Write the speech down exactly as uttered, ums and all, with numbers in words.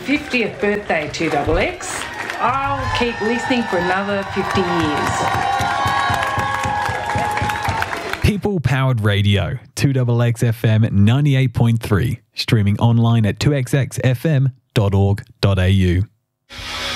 fiftieth birthday, two X X. I'll keep listening for another fifty years. People-powered radio, two X X F M ninety-eight point three, streaming online at two x x f m dot org dot a u.